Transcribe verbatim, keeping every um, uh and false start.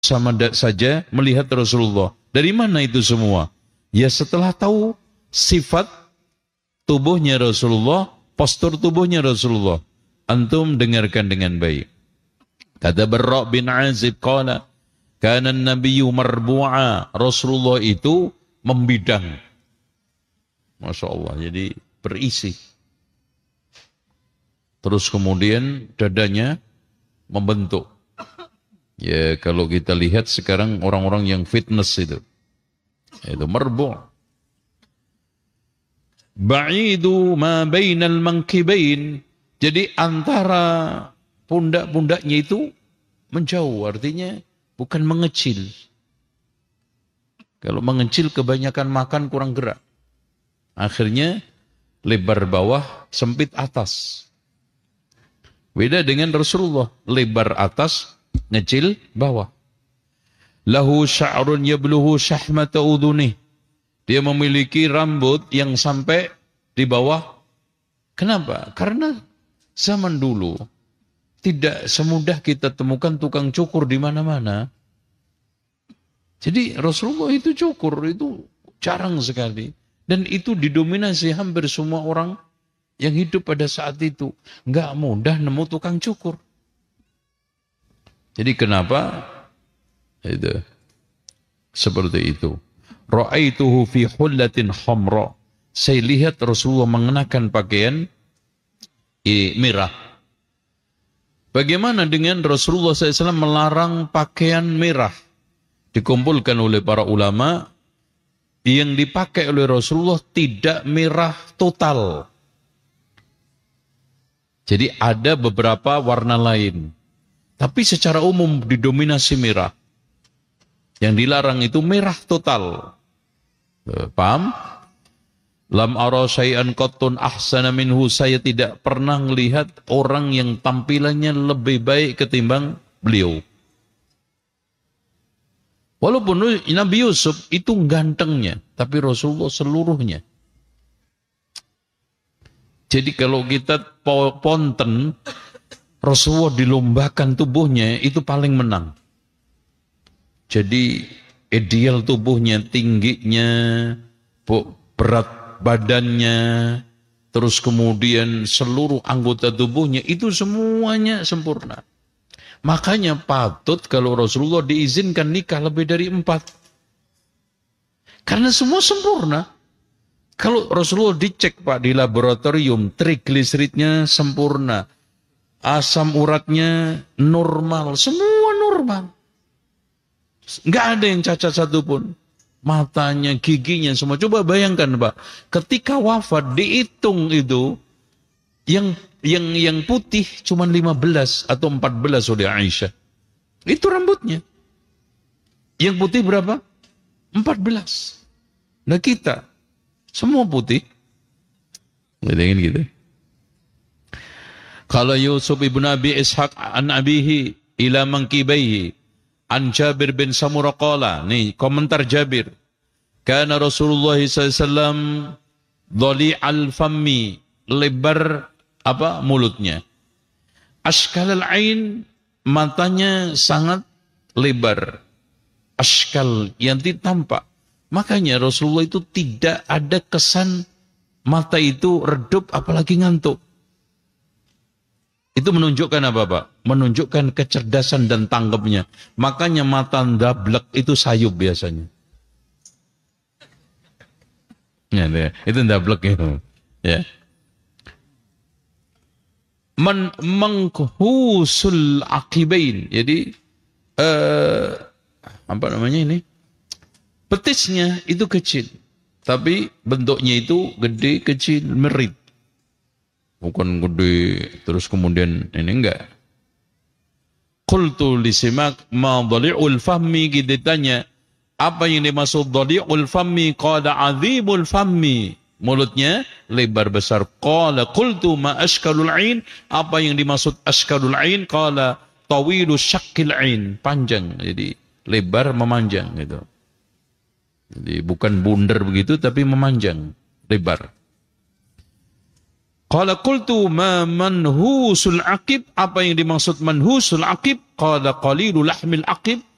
sama saja melihat Rasulullah. Dari mana itu semua? Ya setelah tahu sifat tubuhnya Rasulullah, postur tubuhnya Rasulullah. Antum dengarkan dengan baik. Kata Barra bin Azib qala, kana an-nabiyyu marbu'a. Rasulullah itu membidang. Masya Allah, jadi berisi. Terus kemudian dadanya membentuk. Ya kalau kita lihat sekarang orang-orang yang fitness itu. Itu marbu'. Ba'idu ma bainal mankibain. Jadi antara pundak-pundaknya itu menjauh. Artinya bukan mengecil. Kalau mengecil kebanyakan makan kurang gerak. Akhirnya lebar bawah, sempit atas. Beda dengan Rasulullah. Lebar atas, ngecil bawah. Lahu sya'run yabluhu syahmata udhunih. Dia memiliki rambut yang sampai di bawah. Kenapa? Karena zaman dulu tidak semudah kita temukan tukang cukur di mana-mana. Jadi Rasulullah itu cukur, itu jarang sekali. Dan itu didominasi hampir semua orang yang hidup pada saat itu. Enggak mudah nemu tukang cukur. Jadi kenapa? Itu. Seperti itu. Ra'aituhu fi hullatin khamra. Saya lihat Rasulullah mengenakan pakaian merah. Bagaimana dengan Rasulullah shallallahu alaihi wasallam melarang pakaian merah? Dikumpulkan oleh para ulama, yang dipakai oleh Rasulullah tidak merah total. Jadi ada beberapa warna lain. Tapi secara umum didominasi merah. Yang dilarang itu merah total. Paham? Lam ara syai'an qattun ahsana minhu. Saya tidak pernah melihat orang yang tampilannya lebih baik ketimbang beliau. Walaupun Nabi Yusuf itu gantengnya, tapi Rasulullah seluruhnya. Jadi kalau kita ponten, Rasulullah dilombakan tubuhnya, itu paling menang. Jadi ideal tubuhnya, tingginya, berat badannya, terus kemudian seluruh anggota tubuhnya, itu semuanya sempurna. Makanya patut kalau Rasulullah diizinkan nikah lebih dari empat. Karena semua sempurna. Kalau Rasulullah dicek Pak di laboratorium, trigliseridnya sempurna. Asam uratnya normal, semua normal. Nggak ada yang cacat satupun. Matanya, giginya, semua. Coba bayangkan Pak, ketika wafat dihitung itu, yang yang yang putih cuma lima belas atau empat belas oleh Aisyah. Itu rambutnya. Yang putih berapa? empat belas. Nah kita semua putih. Ngedengin gitu. Kalau Yusuf ibn Abi Ishaq an abihi ila mankibaihi an Jabir bin Samurah qala. Nih komentar Jabir. Kana Rasulullah sallallahu alaihi wasallam dhali'al fammi, lebar apa mulutnya. Ashkalal ain, matanya sangat lebar. Ashkal yang tampak. Makanya Rasulullah itu tidak ada kesan mata itu redup apalagi ngantuk. Itu menunjukkan apa Pak? Menunjukkan kecerdasan dan tanggapnya. Makanya mata ndablek itu sayup biasanya. Ya, itu ndablek itu. Ya. Man menghusul akibain. Jadi uh, apa namanya ini? Betisnya itu kecil, tapi bentuknya itu gede, kecil, merit. Bukan gede terus kemudian ini enggak. Qultu li Simak ma dhali'ul fahmi, ditanya apa yang dimaksud dhali'ul fahmi? Qala 'azimul fahmi. Mulutnya lebar besar. Qala qultu ma ashkalul ain, apa yang dimaksud ashkalul ain? Qala tawilu syakkil ain, panjang, jadi lebar memanjang gitu. Jadi bukan bundar begitu tapi memanjang, lebar. Qala qultu ma manhusul aqib, apa yang dimaksud manhusul aqib? Qala qalilul lahmil aqib,